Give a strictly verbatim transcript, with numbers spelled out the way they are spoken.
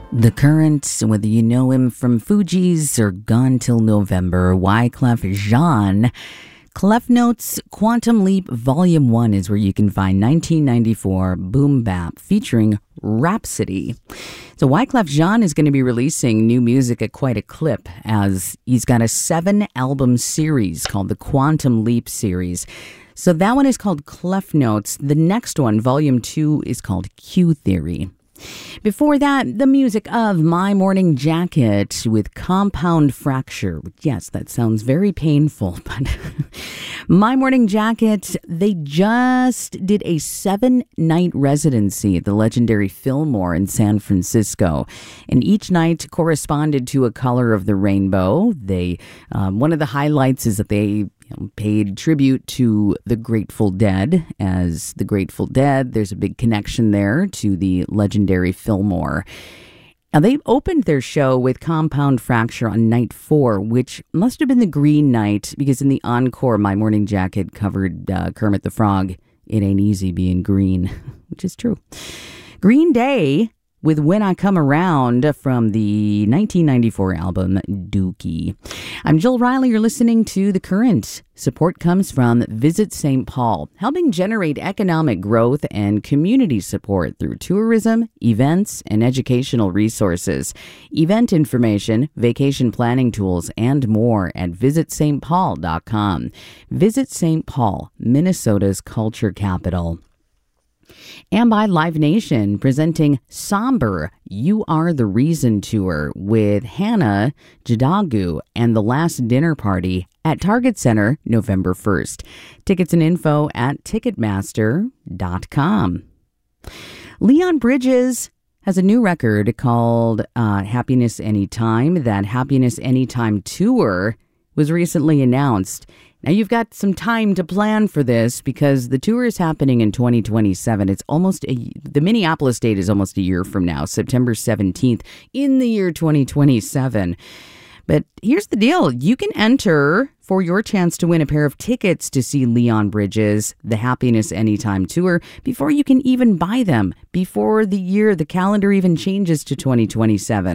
The Current, whether you know him from Fugees or Gone Till November, Wyclef Jean. Clef Notes Quantum Leap Volume one is where you can find nineteen ninety-four Boom Bap featuring Rhapsody. So Wyclef Jean is going to be releasing new music at quite a clip, as he's got a seven-album series called the Quantum Leap series. So that one is called Clef Notes. The next one, Volume two, is called Q Theory. Before that, the music of My Morning Jacket with Compound Fracture. Yes, that sounds very painful, but My Morning Jacket, they just did a seven-night residency at the legendary Fillmore in San Francisco, and each night corresponded to a color of the rainbow. They, um, one of the highlights is that they You know, paid tribute to the Grateful Dead. As the Grateful Dead, there's a big connection there to the legendary Fillmore. Now, they opened their show with Compound Fracture on night four, which must have been the green night, because in the encore, My Morning Jacket covered uh, Kermit the Frog, It Ain't Easy Being Green, which is true. Green Day with When I Come Around from the nineteen ninety-four album Dookie. I'm Jill Riley. You're listening to The Current. Support comes from Visit Saint Paul, helping generate economic growth and community support through tourism, events, and educational resources. Event information, vacation planning tools, and more at visit st paul dot com. Visit Saint Paul, Minnesota's culture capital. And by Live Nation, presenting Somber, You Are the Reason Tour with Hannah Jadagu and The Last Dinner Party at Target Center November first. Tickets and info at ticketmaster dot com. Leon Bridges has a new record called uh, Happiness Anytime. That Happiness Anytime tour was recently announced. Now, you've got some time to plan for this because the tour is happening in twenty twenty-seven. It's almost a, the Minneapolis date is almost a year from now, September seventeenth, in the year twenty twenty-seven. But here's the deal. You can enter for your chance to win a pair of tickets to see Leon Bridges, the Happiness Anytime tour, before you can even buy them, before the year, the calendar even changes to twenty twenty-seven.